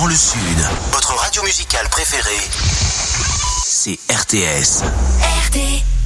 le Sud. Votre radio musicale préférée, c'est RTS. RT.